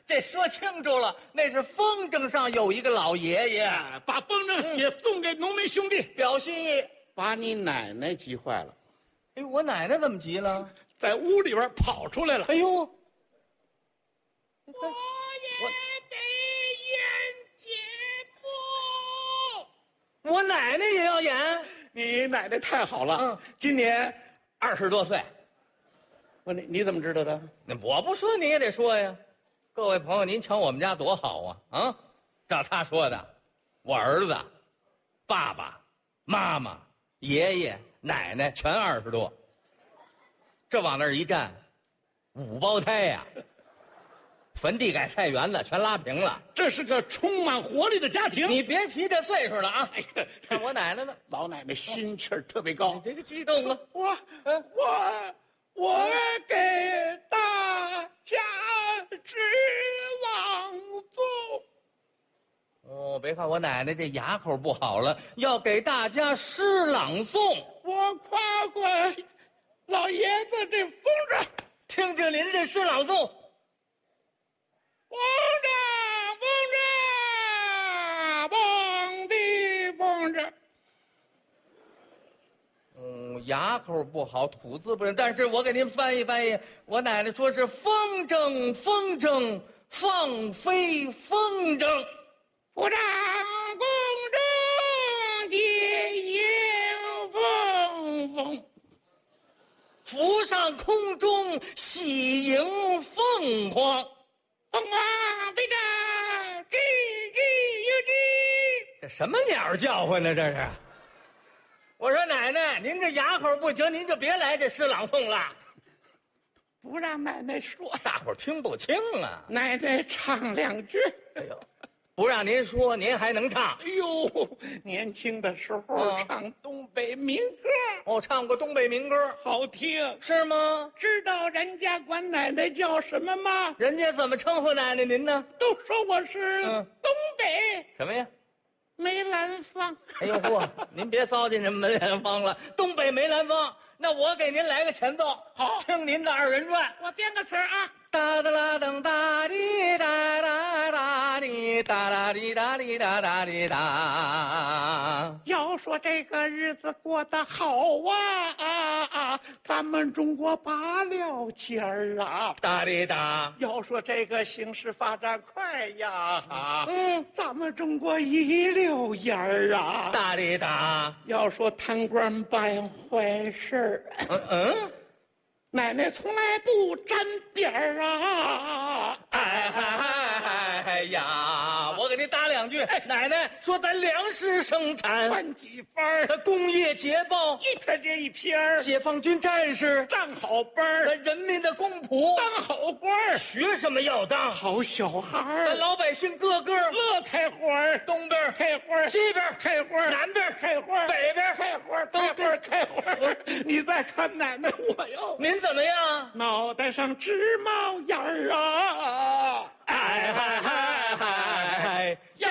这说清楚了，那是风筝上有一个老爷爷， 把风筝也送给农民兄弟， 表心意。 把你奶奶急坏了。 哎，我奶奶怎么急了？ 在屋里边跑出来了。 哎呦， 我也得演节目。 我奶奶也要演。 你奶奶太好了，今年 20多岁。 你怎么知道的？ 我不说你也得说呀。各位朋友，您瞧我们家多好啊！啊，照他说的，我儿子、爸爸妈妈、爷爷奶奶全20多，这往那儿一站，5胞胎呀，坟地改菜园子全拉平了。 这是个充满活力的家庭。 你别提这岁数了啊！看我奶奶呢， 老奶奶心气儿特别高， 这个激动啊！ 我给大家致朗诵。 哦，别看我奶奶这牙口不好了，要给大家诗朗诵。 我夸过老爷子这风筝， 听听您这诗朗诵。 风筝，蹦的风筝。 牙口不好，吐字不认，但是我给您翻译翻译。我奶奶说是风筝，风筝放飞风筝， 不让公中接迎风风， 浮上空中喜迎凤凰， 凤凰飞着吱吱哟吱。 这什么鸟叫唤呢？这是。我说奶奶，您这牙口不行，您就别来这诗朗诵了。 不让奶奶说， 大伙儿听不清啊。 奶奶唱2句。 哎呦，不让您说，您还能唱？ 哎呦，年轻的时候唱东北民歌。 哦，唱过东北民歌， 好听是吗？ 知道人家管奶奶叫什么吗？ 人家怎么称呼奶奶您呢？ 都说我是东北什么呀？ 梅兰芳。 哎呦嚯，您别糟践人梅兰芳了，东北梅兰芳。那我给您来个前奏， 好， 听您的2人转。 我编个词儿啊。 哒哒啦噔哒滴哒哒哒滴哒哒滴哒滴哒哒滴哒。 要说这个日子过得好啊，咱们中国拔了尖儿啊。 哒滴哒。 要说这个形势发展快呀，咱们中国一溜烟儿啊。 哒滴哒。 要说贪官办坏事儿，奶奶从来不沾边儿啊！ 哎呀，我给您打2句。奶奶说咱粮食生产翻几番儿， 工业捷报一篇接一篇， 解放军战士站好班儿， 人民的公仆当好官儿， 学什么要当好小孩儿， 老百姓个个乐开花儿， 东边开花儿， 西边开花儿， 南边开花儿， 北边开花儿，北边开花儿。你再看奶奶我哟， 您怎么样？ 脑袋上直冒烟儿啊！ 哎嗨嗨嗨呀！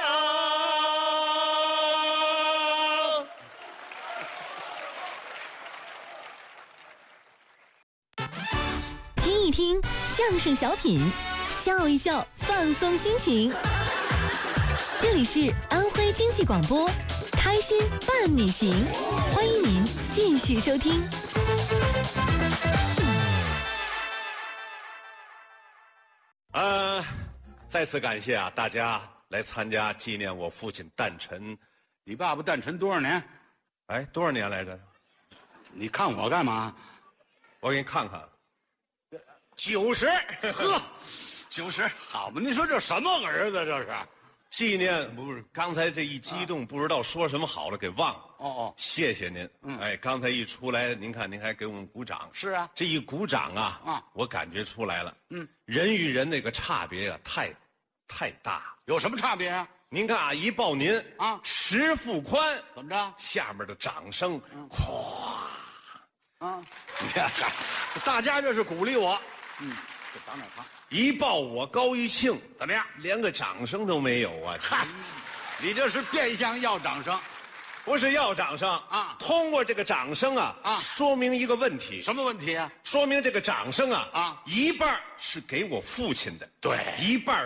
听一听相声小品，笑一笑，放松心情。这里是安徽经济广播，开心伴你行，欢迎您继续收听。 再次感谢啊，大家来参加纪念我父亲诞辰。 你爸爸诞辰多少年？ 哎，多少年来着？ 你看我干嘛？ 我给你看看，90。 呵，90，好嘛？你说这什么儿子这是？ 纪念不是？刚才这一激动，不知道说什么好了，给忘了。 哦， 谢谢您。哎，刚才一出来，您看您还给我们鼓掌。 是啊， 这一鼓掌啊，我感觉出来了。人与人那个差别啊，太大。 有什么差别啊？ 您看啊，一抱您啊 10腹宽， 怎么着？ 下面的掌声，咵啊！你看，大家这是鼓励我。 就长点胖。 一抱我高一庆， 怎么样？ 连个掌声都没有啊！ 嗨，你这是变相要掌声。 不是要掌声啊， 通过这个掌声啊，说明一个问题。 什么问题啊？ 说明这个掌声啊，一半是给我父亲的， 对， 一半